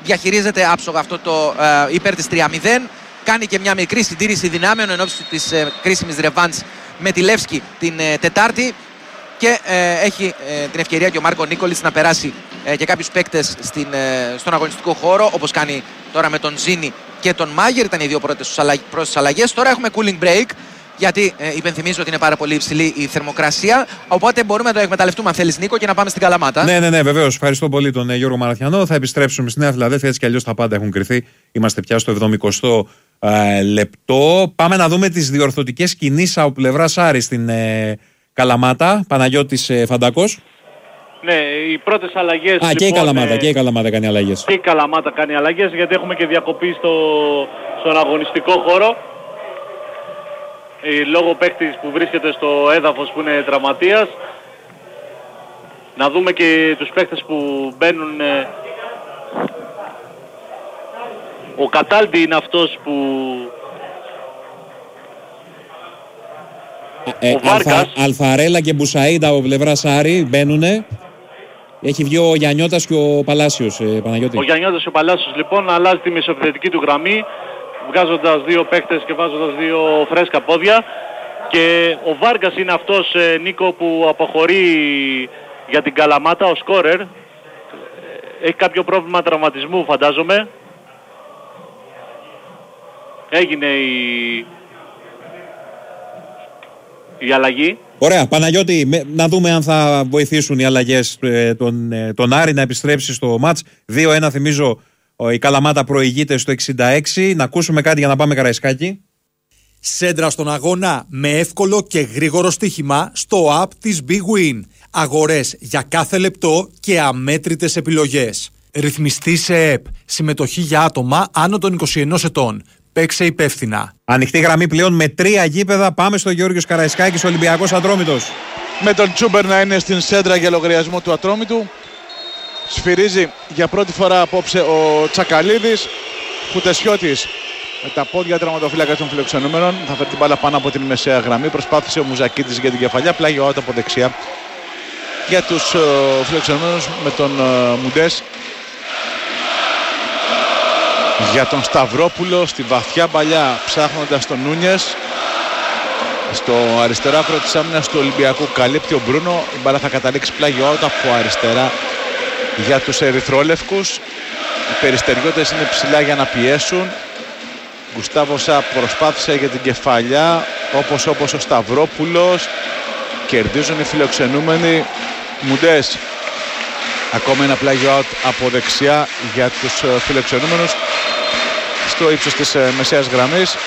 διαχειρίζεται άψογα αυτό το ε, υπέρ της τρία μηδέν. Κάνει και μια μικρή συντήρηση δυνάμεων εν ώψη της ε, κρίσιμης ρεβάνς με τη Λεύσκη την ε, Τετάρτη. Και ε, έχει ε, την ευκαιρία και ο Μάρκο Νίκολιτς να περάσει ε, και κάποιους παίκτες στην, ε, στον αγωνιστικό χώρο, όπως κάνει τώρα με τον Ζίνη και τον Μάγερ. Ήταν οι δύο πρώτες πρώτες αλλαγές. Τώρα έχουμε cooling break, γιατί ε, υπενθυμίζω ότι είναι πάρα πολύ υψηλή η θερμοκρασία. Οπότε μπορούμε να το εκμεταλλευτούμε, αν θέλεις, Νίκο, και να πάμε στην Καλαμάτα. Ναι, ναι, ναι, βεβαίως. Ευχαριστώ πολύ τον ε, Γιώργο Μαραθιανό. Θα επιστρέψουμε στη Νέα Φιλαδέλφια, έτσι κι αλλιώς τα πάντα έχουν κρυθεί. Είμαστε πια στο εβδομηκοστό ε, λεπτό. Πάμε να δούμε τις διορθωτικές κινήσεις από πλευράς Άρη στην ε, Καλαμάτα. Παναγιώτης ε, Φαντάκος. Ναι, οι πρώτες αλλαγές. Α, λοιπόν, και η Καλαμάτα, ε, και η Καλαμάτα κάνει αλλαγές. Και η Καλαμάτα κάνει αλλαγές, γιατί έχουμε και διακοπή στο, στον αγωνιστικό χώρο. Ε, λόγω παίκτης που βρίσκεται στο έδαφος που είναι τραυματίας. Να δούμε και τους παίκτες που μπαίνουν. Ε, ο Καταλμπι είναι αυτός που... Ε, ο Βάρκας. Αλφα, Αλφαρέλα και Μπουσαΐντα από πλευράς Άρη μπαίνουνε. Έχει βγει ο Γιαννιώτας και ο Παλάσιος, ε, Παναγιώτη. Ο Γιαννιώτας και ο Παλάσιος λοιπόν αλλάζει τη μεσοεπιθετική του γραμμή, βγάζοντας δύο παίκτες και βάζοντας δύο φρέσκα πόδια. Και ο Βάρκας είναι αυτός, ε, Νίκο, που αποχωρεί για την Καλαμάτα, ο σκόρερ. Έχει κάποιο πρόβλημα τραυματισμού, φαντάζομαι. Έγινε η... η αλλαγή. Ωραία, Παναγιώτη, με, να δούμε αν θα βοηθήσουν οι αλλαγές ε, τον, ε, τον Άρη να επιστρέψει στο μάτς. δύο ένα θυμίζω, ο, η Καλαμάτα προηγείται στο εξήντα έξι. Να ακούσουμε κάτι για να πάμε Καραϊσκάκη. Σέντρα στον αγώνα με εύκολο και γρήγορο στοίχημα στο app της Big Win. Αγορές για κάθε λεπτό και αμέτρητες επιλογές. Ρυθμιστή σε ΕΠ. Συμμετοχή για άτομα άνω των είκοσι ενός ετών. Παίξε υπεύθυνα. Ανοιχτή γραμμή πλέον με τρία γήπεδα. Πάμε στο Γιώργος Καραϊσκάκης, Ολυμπιακός Ατρόμητος. Με τον Τσούμπερ να είναι στην σέντρα για λογαριασμό του Ατρόμητου. Σφυρίζει για πρώτη φορά απόψε ο Τσακαλίδης. Φουτεσιώτης με τα πόδια, τερματοφύλακα των φιλοξενούμενων. Θα φέρει την μπάλα πάνω από την μεσαία γραμμή. Προσπάθησε ο Μουζακίτης για την κεφαλιά. Πλάγιο out από δεξιά για τους uh, φιλοξενούμενους με τον uh, Μουντές. Για τον Σταυρόπουλο στη βαθιά παλιά, ψάχνοντας τον Νούνιες. Στο αριστερό άκρο της άμυνας του Ολυμπιακού καλύπτει ο Μπρούνο. Η μπάλα θα καταλήξει πλάγιο out από αριστερά για τους ερυθρόλευκους. Οι περιστεριώτες είναι ψηλά για να πιέσουν. Γκουστάβο Σα προσπάθησε για την κεφαλιά, όπως όπως ο Σταυρόπουλος. Κερδίζουν οι φιλοξενούμενοι. Μουντές. Ακόμα ένα πλάγιο out από δεξιά για τους φιλοξενούμενους στο ύψος της μεσαίας γραμμής.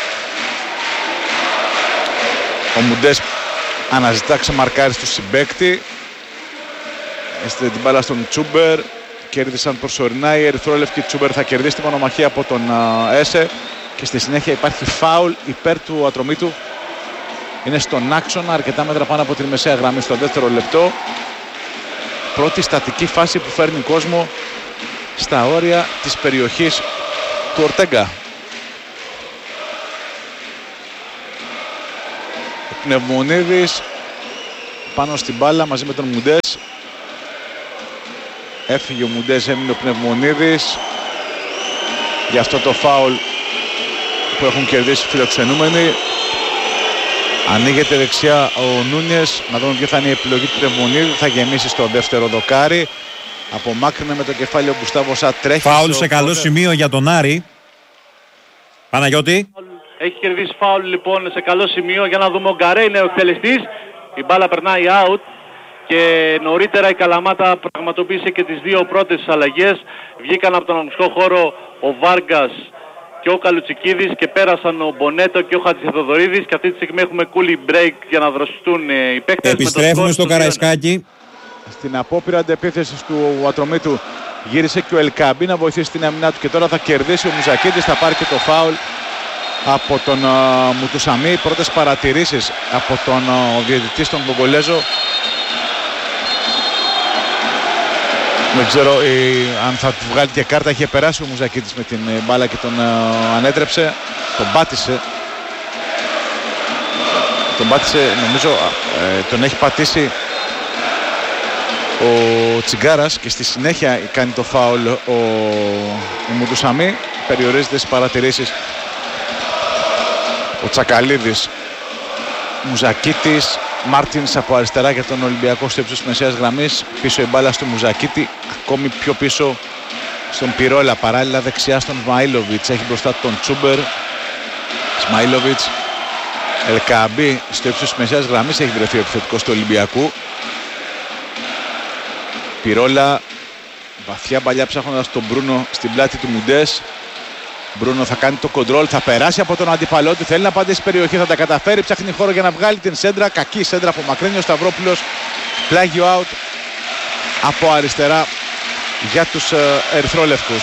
Ο Μουντές αναζητά ξεμαρκάρις του συμπαίκτη. Έστειλε την μπάλα στον Τσούμπερ. Κέρδισαν προσωρινά οι ερυθρόλευκοι. Τσούμπερ θα κερδίσει τη μονομαχία από τον Έσε. Και στη συνέχεια υπάρχει φάουλ υπέρ του Ατρομήτου. Είναι στον άξονα, αρκετά μέτρα πάνω από την μεσαία γραμμή στο δεύτερο λεπτό. Πρώτη στατική φάση που φέρνει κόσμο στα όρια της περιοχής του Ορτέγκα. Ο Πνευμονίδης πάνω στην μπάλα μαζί με τον Μουντές. Έφυγε ο Μουντές, έμεινε ο Πνευμονίδης για αυτό το φάουλ που έχουν κερδίσει οι φιλοξενούμενοι. Ανοίγεται δεξιά ο Νούνιες. Να δούμε ποια θα είναι η επιλογή του Πνευμονίδη. Θα γεμίσει στο δεύτερο δοκάρι. Απομάκρυνε με το κεφάλι ο Γκουστάβο Σα. Τρέχει. Φάουλ σε καλό σημείο για τον Άρη. Παναγιώτη. Έχει κερδίσει φάουλ λοιπόν σε καλό σημείο. Για να δούμε, ο Γκαρέ είναι ο εκτελεστής. Η μπάλα περνάει out. Και νωρίτερα η Καλαμάτα πραγματοποίησε και τις δύο πρώτες αλλαγές. Βγήκαν από τον αγωνιστικό χώρο ο Βάργκας και ο Καλουτσικίδης και πέρασαν ο Μπονέτο και ο Χατζηθοδωρίδης. Και αυτή τη στιγμή έχουμε cooling break για να δροσιστούν οι παίκτες. Επιστρέφουμε στο Καραϊσκάκι. Στην απόπειρα αντεπίθεσης του Ατρομήτου γύρισε και ο Ελκαμπή να βοηθήσει την άμυνά του. Και τώρα θα κερδίσει ο Μουζακίτης. Θα πάρει και το φάουλ από τον uh, Μουτουσαμί. Πρώτες παρατηρήσεις από τον uh, διαιτητή στον Κογκολέζο. Δεν ξέρω ε, αν θα του βγάλει και κάρτα. Είχε περάσει ο Μουζακίτης με την ε, μπάλα και τον ε, ανέτρεψε. Τον πάτησε. Τον πάτησε, νομίζω, ε, τον έχει πατήσει ο Τσιγκάρας και στη συνέχεια κάνει το φάουλ ο, ο Μουτουσαμί. Περιορίζεται στις παρατηρήσεις ο Τσακαλίδης. Μουζακίτης, Μάρτινς από αριστερά για τον Ολυμπιακό στο ύψος της μεσαίας γραμμής. Πίσω η μπάλα στο Μουζακίτη, ακόμη πιο πίσω στον Πυρόλα. Παράλληλα δεξιά στον Σμαΐλοβιτς, έχει μπροστά τον Τσούμπερ. Σμαΐλοβιτς, Ελκαμπή στο ύψος της μεσαίας γραμμής, έχει βρεθεί ο επιθετικός του Ολυμπιακού. Πυρόλα, βαθιά παλιά ψάχνοντας τον Μπρούνο στην πλάτη του Μουντές. Μπρούνο θα κάνει το κοντρόλ, θα περάσει από τον αντίπαλό του, θέλει να πάτε στην περιοχή, θα τα καταφέρει, ψάχνει χώρο για να βγάλει την σέντρα, κακή σέντρα από μακρύνει ο Σταυρόπουλος, πλάγιο out από αριστερά για τους ε, ερυθρόλευκους.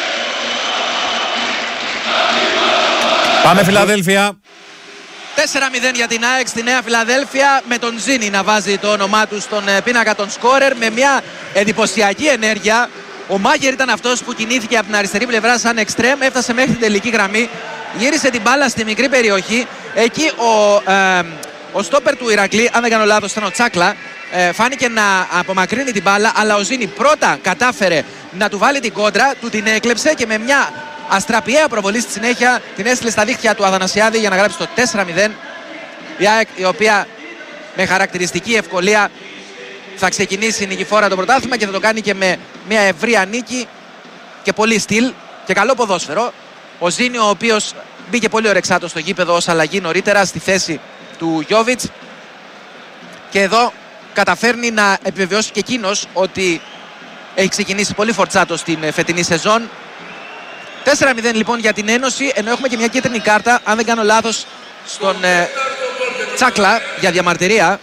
Πάμε Φιλαδέλφια. τέσσερα μηδέν για την ΑΕΚ στη Νέα Φιλαδέλφια, με τον Ζήνη να βάζει το όνομά του στον πίνακα των σκόρερ με μια εντυπωσιακή ενέργεια. Ο Μάγερ ήταν αυτός που κινήθηκε από την αριστερή πλευρά σαν εξτρέμ, έφτασε μέχρι την τελική γραμμή, γύρισε την μπάλα στη μικρή περιοχή. Εκεί ο, ε, ο στόπερ του Ηρακλή, αν δεν κάνω λάθος ήταν ο Τσάκλα, ε, φάνηκε να απομακρύνει την μπάλα, αλλά ο Ζήνη πρώτα κατάφερε να του βάλει την κόντρα, του την έκλεψε και με μια αστραπιαία προβολή στη συνέχεια την έστειλε στα δίχτυα του Αδανασιάδη για να γράψει το τέσσερα μηδέν. Η ΑΕΚ, η οποία με χαρακτηριστική ευκολία θα ξεκινήσει νικηφόρα το πρωτάθλημα και θα το κάνει και με μια ευρεία νίκη και πολύ στυλ και καλό ποδόσφαιρο. Ο Ζήνη, ο οποίος μπήκε πολύ ορεξάτος στο γήπεδο ως αλλαγή νωρίτερα στη θέση του Γιόβιτς, και εδώ καταφέρνει να επιβεβαιώσει και εκείνος ότι έχει ξεκινήσει πολύ φορτσάτος στην φετινή σεζόν. τέσσερα μηδέν λοιπόν για την Ένωση, ενώ έχουμε και μια κίτρινη κάρτα, αν δεν κάνω λάθος, στον ε, Τσάκλα για διαμαρτυρία.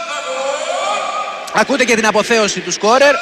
Ακούτε και την αποθέωση του σκόρερ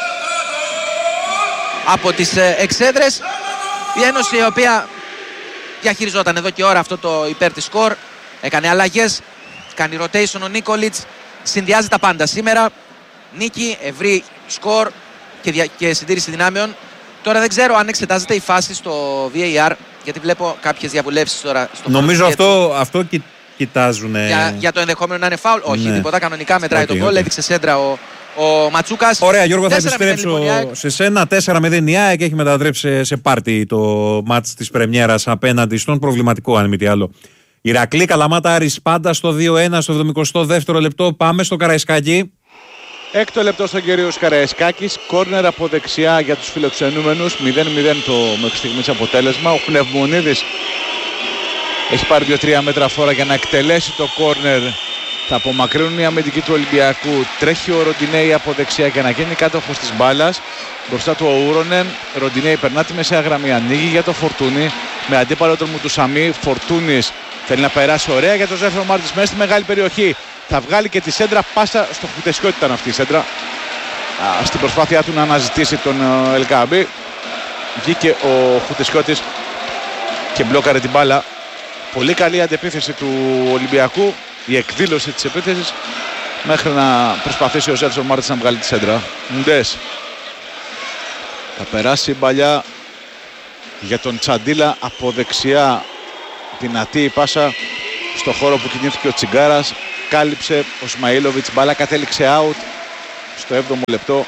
από τις ε, εξέδρες. Η Ένωση, η οποία διαχειριζόταν εδώ και ώρα αυτό το υπέρ της σκορ, έκανε αλλαγές, κάνει rotation ο Νίκολιτς, συνδυάζει τα πάντα σήμερα. Νίκη, ευρύ σκορ και, δια... και συντήρηση δυνάμεων. Τώρα δεν ξέρω αν εξετάζεται η φάση στο βι έι αρ, γιατί βλέπω κάποιες διαβουλεύσεις τώρα στο Νομίζω αυτό, αυτό κοι... κοιτάζουν. Για, για το ενδεχόμενο να είναι φάουλ. Όχι, ναι. Τίποτα, κανονικά μετράει okay, το γκολ. Okay. Έδειξε σέντρα ο, ο Ματσούκας. Ωραία, Γιώργο, θα επιστρέψω λοιπόν, σε σένα. τέσσερα μηδέν η ΑΕΚ έχει μετατρέψει σε πάρτι το μάτς της πρεμιέρας απέναντι στον προβληματικό, αν μη τι άλλο. Ηρακλή Καλαμάτα Άρης πάντα στο δύο ένα στο εβδομηκοστό δεύτερο λεπτό. Πάμε στο Καραϊσκάκι. Έκτο λεπτό στον Κύριος Καραϊσκάκης. Κόρνερ από δεξιά για τους φιλοξενούμενους. μηδέν μηδέν το μέχρι στιγμής αποτέλεσμα. Ο Πνευμονίδης έχει πάρει δύο τρία μέτρα φόρα για να εκτελέσει το κόρνερ. Θα απομακρύνουν οι αμυντικοί του Ολυμπιακού. Τρέχει ο Ροντινέη από δεξιά για να γίνει κάτοχος της μπάλας. Μπροστά του ο Ούρονεν. Ροντινέη περνά τη μεσαία γραμμή. Ανοίγει για το Φορτούνι. Με αντίπαλο τον Μουτουσαμί. Φορτούνης θέλει να περάσει ωραία για τον Ζέφρο Μάρτινς μέσα στη μεγάλη περιοχή. Θα βγάλει και τη σέντρα. Πάσα στο Χουτεσιώτη ήταν αυτή η σέντρα. Α, στην προσπάθειά του να αναζητήσει τον Ελκαμπή. Βγήκε ο Χουτεσιώτης και μπλόκαρε την μπάλα. Πολύ καλή αντεπίθεση του Ολυμπιακού. Η εκδήλωση της επίθεσης μέχρι να προσπαθήσει ο Ζέλσον Μάρτινς να βγάλει τη σέντρα. Μουντές. Θα περάσει η μπαλιά για τον Τσαντίλα από δεξιά. Δυνατή η πάσα στο χώρο που κινήθηκε ο Τσιγκάρας. Κάλυψε ο Σμαΐλοβιτς. Μπάλα κατέληξε out στο έβδομο λεπτό.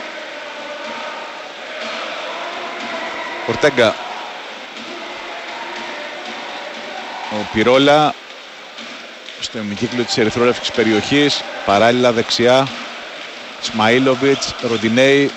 Ορτέγκα. Ο Πυρόλα στο ημικύκλιο της ερυθρόλευκης περιοχής. Παράλληλα δεξιά Σμαΐλοβιτς, Ροντινέη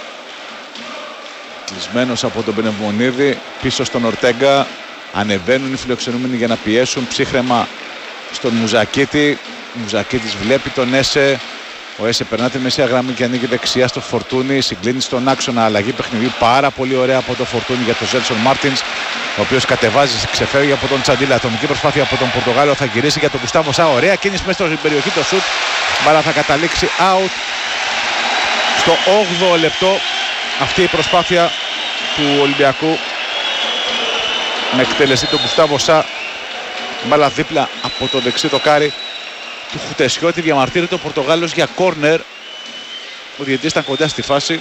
κλεισμένος από τον Πνευμονίδη. Πίσω στον Ορτέγκα. Ανεβαίνουν οι φιλοξενούμενοι για να πιέσουν ψύχρεμα στον Μουζακίτη. Ο Μουζακίτης βλέπει τον Έσε. Ο Έσε περνά τη μεσαία γραμμή και ανοίγει δεξιά στο Φορτούνι. Συγκλίνει στον άξονα. Αλλαγή παιχνιδιού πάρα πολύ ωραία από το Φορτούνι για τον Ζέλσον Μάρτινς, ο οποίος κατεβάζει, ξεφεύγει από τον Τσαντίλα. Ατομική προσπάθεια από τον Πορτογάλο. Θα γυρίσει για τον Γκουστάβο Σα. Ωραία κίνηση μέσα στην περιοχή. Το σουτ. Μπάλα θα καταλήξει out στο όγδοο λεπτό. Αυτή η προσπάθεια του Ολυμπιακού με εκτελεστή τον Γκουστάβο Σα. Μπάλα δίπλα από το δεξί δοκάρι του Χουτεσιώτη. Διαμαρτύρεται ο Πορτογάλος για κόρνερ. Ο διαιτητής ήταν κοντά στη φάση.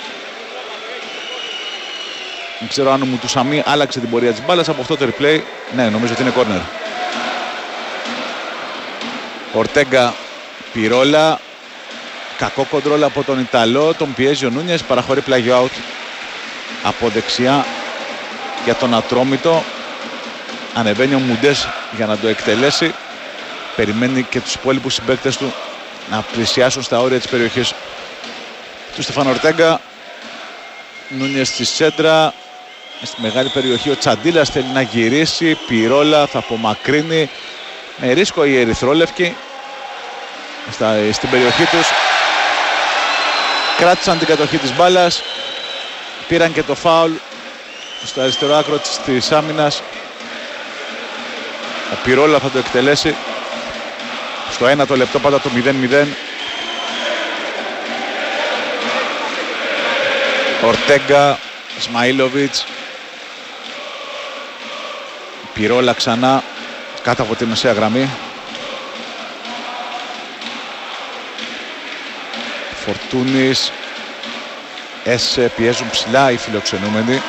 Δεν ξέρω αν ο Μουτουσαμί άλλαξε την πορεία της μπάλας από αυτό το replay. Ναι, νομίζω ότι είναι κόρνερ. Ορτέγκα, Πυρόλα. Κακό κοντρόλ από τον Ιταλό, τον πιέζει ο Νούνιες, παραχωρεί πλάγιο out από δεξιά για τον Ατρόμητο. Ανεβαίνει ο Μουντές για να το εκτελέσει. Περιμένει και τους υπόλοιπους συμπαίκτες του να πλησιάσουν στα όρια της περιοχής του Στεφάνο Ορτέγκα. Νούνιες στη σέντρα, στη μεγάλη περιοχή ο Τσαντίλας θέλει να γυρίσει. Πυρόλα θα απομακρύνει με ρίσκο οι ερυθρόλευκοι στα, στην περιοχή τους. Κράτησαν την κατοχή της μπάλας, πήραν και το φάουλ στο αριστερό άκρο της, της άμυνας. Ο Πυρόλα θα το εκτελέσει στο ένα το λεπτό, πάντα το μηδέν μηδέν. Ορτέγκα, Ισμαήλοβιτς, Πυρόλα ξανά κάτω από τη μεσαία γραμμή. Φορτούνης, Έσε, πιέζουν ψηλά οι φιλοξενούμενοι.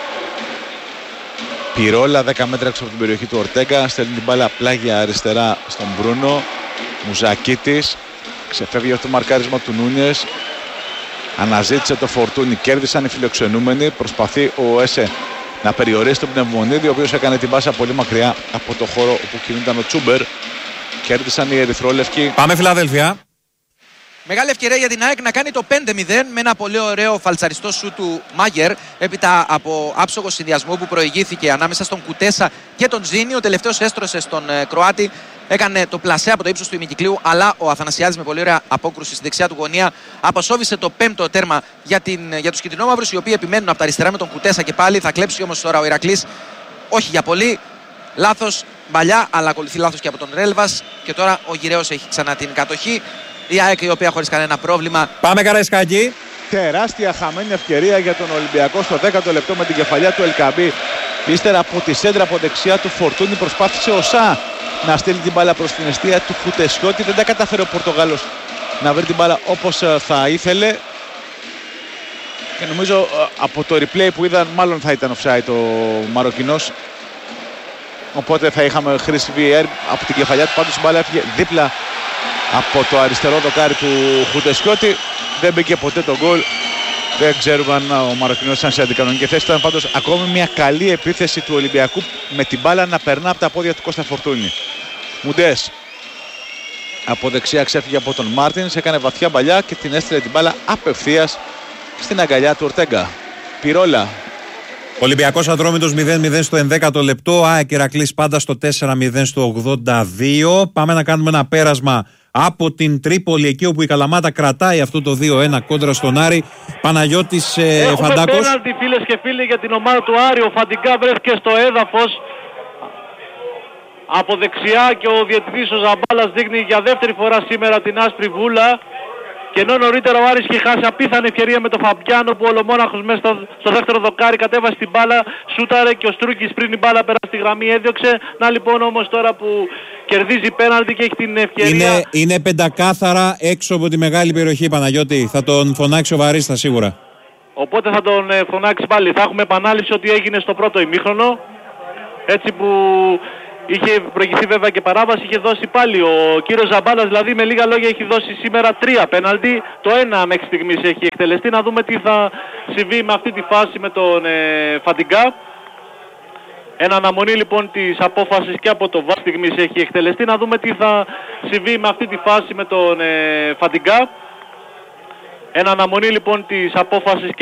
Πυρόλα δέκα μέτρα έξω από την περιοχή του Ορτέγκα, στέλνει την μπάλα πλάγια αριστερά στον Μπρούνο. Μουζακίτης, ξεφεύγει από το μαρκάρισμα του Νούνιες. Αναζήτησε το Φορτούνι, κέρδισαν οι φιλοξενούμενοι. Προσπαθεί ο Έσε να περιορίσει τον Πνευμονίδη, ο οποίος έκανε την πάσα πολύ μακριά από το χώρο όπου κινούνταν ο Τσούμπερ. Κέρδισαν οι ερυθρόλευκοι. Πάμε Φιλαδέλφια. Μεγάλη ευκαιρία για την ΑΕΚ να κάνει το πέντε μηδέν με ένα πολύ ωραίο φαλτσαριστό σου του Μάγερ. Έπειτα από άψογο συνδυασμό που προηγήθηκε ανάμεσα στον Κουτέσα και τον Τζίνι. Ο τελευταίος έστρωσε στον ε, Κροάτη. Έκανε το πλασέ από το ύψος του ημικυκλίου. Αλλά ο Αθανασιάδης με πολύ ωραία απόκρουση στη δεξιά του γωνία αποσόβησε το πέμπτο τέρμα για, την, για τους κυτρινόμαυρους, οι οποίοι επιμένουν από τα αριστερά με τον Κουτέσα και πάλι. Θα κλέψει όμως τώρα ο Ηρακλής. Όχι για πολύ. Λάθος παλιά, αλλά ακολουθεί λάθος και από τον Ρέλβας. Και τώρα ο Γυραίος έχει ξανά την κατοχή. Η ΑΕΚ η οποία χωρίς κανένα πρόβλημα. Πάμε Καραϊσκάκη. Τεράστια χαμένη ευκαιρία για τον Ολυμπιακό στο δέκατο λεπτό με την κεφαλιά του Ελκαμπή. Ύστερα από τη σέντρα από δεξιά του Φορτούνη προσπάθησε ο Σα να στείλει την μπάλα προς την εστία του Φουτεσιώτη. Δεν τα κατάφερε ο Πορτογάλος να βρει την μπάλα όπως θα ήθελε. Και νομίζω από το replay που είδαν μάλλον θα ήταν offside ο Μαροκινός. Οπότε θα είχαμε χρήση βι αρ από την κεφαλιά του. Πάντως η μπάλα έφυγε δίπλα από το αριστερό δοκάρι του Χουτεσιώτη. Δεν μπήκε ποτέ το γκολ. Δεν ξέρουμε αν ο Μαροκινός ήταν σε αντικανονική θέση. Ήταν πάντως ακόμη μια καλή επίθεση του Ολυμπιακού με την μπάλα να περνά από τα πόδια του Κώστα Φορτούνη. Μουντές από δεξιά ξέφυγε από τον Μάρτινς, έκανε βαθιά μπαλιά και την έστειλε την μπάλα απευθείας στην αγκαλιά του Ορτέγκα. Πυρόλα. Ολυμπιακός Ατρόμητος μηδέν μηδέν στο ενδέκατο λεπτό. ΑΕΚ Ηρακλής πάντα στο τέσσερα μηδέν στο ογδόντα δύο. Πάμε να κάνουμε ένα πέρασμα από την Τρίπολη, εκεί όπου η Καλαμάτα κρατάει αυτό το δύο ένα κόντρα στον Άρη. Παναγιώτης ε, Έχουμε Φαντάκος. Έχουμε πέναλτι, φίλες και φίλοι, για την ομάδα του Άρη. Ο Φαντικά βρέθηκε στο έδαφος από δεξιά και ο διαιτητής ο Ζαμπάλας δείχνει για δεύτερη φορά σήμερα την άσπρη βούλα. Και ενώ νωρίτερα ο Άρης είχε χάσει απίθανη ευκαιρία με τον Φαμπιάνο, που ολομόναχος μέσα στο, στο δεύτερο δοκάρι κατέβασε την μπάλα, σούταρε και ο Στρούκης πριν η μπάλα πέρασε στη γραμμή έδιωξε. Να λοιπόν όμως τώρα που κερδίζει πέναλτι και έχει την ευκαιρία. Είναι, είναι πεντακάθαρα έξω από τη μεγάλη περιοχή, Παναγιώτη. Θα τον φωνάξει ο Βαρίστα σίγουρα. Οπότε θα τον ε, φωνάξει πάλι. Θα έχουμε επανάληψη ότι έγινε στο πρώτο ημίχρονο. Έτσι που είχε προηγηθεί βέβαια και παράβαση, είχε δώσει πάλι ο κύριος Ζαμπάλας, δηλαδή με λίγα λόγια έχει δώσει σήμερα τρία πέναλτι. Το ένα μέχρι στιγμής έχει εκτελεστεί. Να δούμε τι θα συμβεί με αυτή τη φάση με τον ε, Φαντιγκά. Ένα αναμονή λοιπόν της απόφασης και από το βάρ στιγμής έχει εκτελεστεί. Να δούμε τι θα συμβεί με αυτή τη φάση με τον ε, Φαντιγκά. Ένα αναμονή λοιπόν της απόφασης και